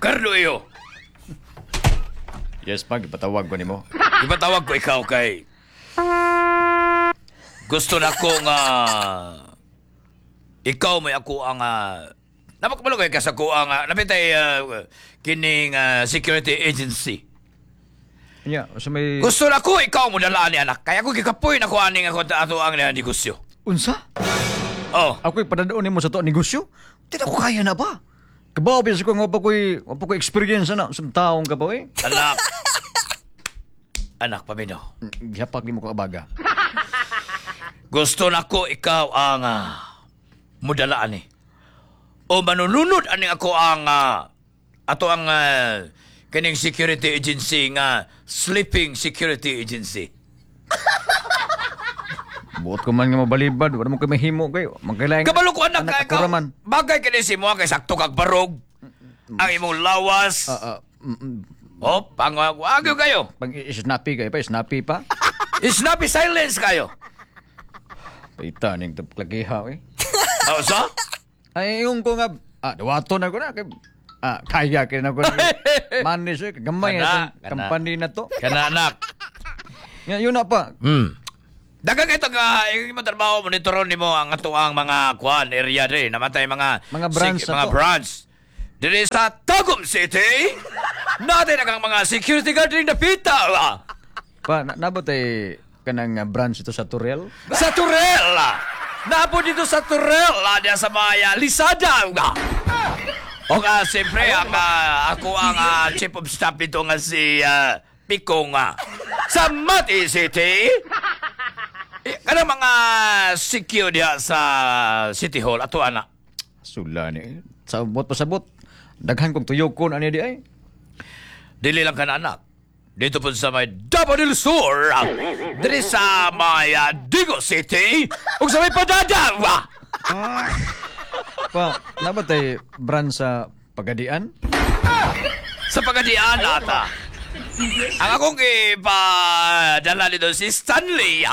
Carlo iyo. Yes, pag ipatawag ko nimo. Ipatawag ko ikaw kay... Gusto na ko nga... Ikaw may ako ang... Napakabalo kayo kas ako ang... Napitay kining security agency. Nya, so may Gusto na ko ikaw mo dalaan ni anak. Kaya ko kikapoy na ko aning ako ato ang negosyo. unsa? Oh. Ako'y padadaon nimo sa to negosyo. Di na ko kaya na ba? Kabaw bisa ko nga pa ko'y experience na sa taong kabaw eh. Anak. Anak, pamino. Gihapak nimo ko abaga. Gusto na ko ikaw ang mudalaan eh. O manununod aning ako ang ato ang kaning security agency nga sleeping security agency. Buot ko man nga mabalibad, wala mo kay mahimo kayo. Magkailangan Kabalo ko anak anak ka ako raman. bagay kini si mo kay sakto kag barog. Ang imong lawas. Oh, pangwagyo kayo. Pag snappy kayo pa, snappy pa. Snappy silence kayo. Paita ning taplagiha eh. Oh, so? Ay yung ko nga dawato na ko na kay kaya kay na ko. Manis eh, gamay Kana, itong company na to. Kana anak. Yun na pa. Dagang ito nga, yung trabaho, monitoron ni mo ang ato ang mga kuan area rin. Namatay mga branch na mga to. branch. Dili sa Tagum City, natin ang mga security guard rin napita. Pa nabot ay kanang branch ito sa Turel. Sa Turel! Napo dito sa Turel, diyan sa Maya, Lisada. O nga, siyempre, ako ang chief of staff dito nga si Pico nga. Sa Mati City, kanang mga security sa City Hall, ato anak. Sula ni. Sabot pa sabot. Daghan kong tuyok ko na di ay. Dili lang ka na anak. Dito po sa may Davao del Sur, dili sa may Digo City, ug sa may Padadawa. Pa, nabot ay branch sa Pagadian? Sa Pagadian ata. Ang akong ipadala dito si Stanley.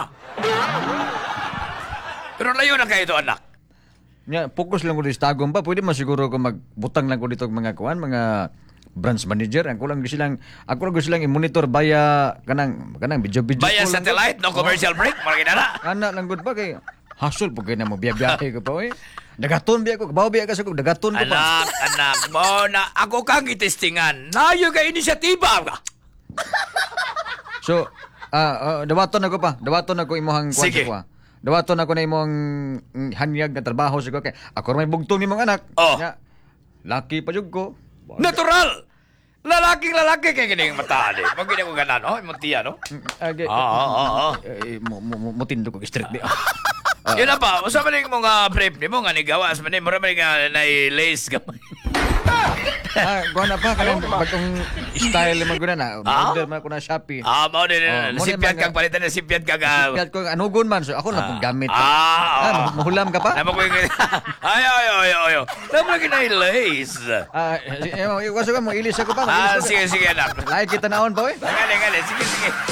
Pero layo na kayo ito, anak. Nya, focus lang ko dito sa Tagum pa. Pwede man siguro ko magbutang lang ko dito mga kuan, mga branch manager. Ako lang gusto lang i-monitor via kanang video Bayan call lang ko. satellite, no commercial break, mga na. Ana lang gud pa kay hassle po kayo na magbiyahe ko pa eh. Dagaton biya ko, kabaw biya ka sa ko, dagaton ko pa. Anak mo na ako kang itestingan. Nayo ka inisyatiba. So, dawaton ako pa. Dawaton ako imuhang kuan Sige. ko. Dawaton ako na imong hanyag na trabaho sa ko kay ako may bugtong nimong anak. Oh. Nya, laki pa jud ko. Natural! Lalaking lalaki kay kining mata ni. Pag gini ko ganan, oh, imutiya, no? Mutindo ko strict di. Yun na pa, usa man yung mga brief ni mo nga ni gawas man ni mura man nga na-lace ka. Kuha na pa kanang bagong style man guna na. Order man ko na Shopee. Mao din sipyat kang palitan na sipyat kang Sipyat ko anugon man so ako na pong gamit. Mahulam ka pa? Ay mo ko ay. Naman gina-lace. Iwaso ka mo ilis ako pa. Sige anak. Lahi kita naon pa eh. Sige.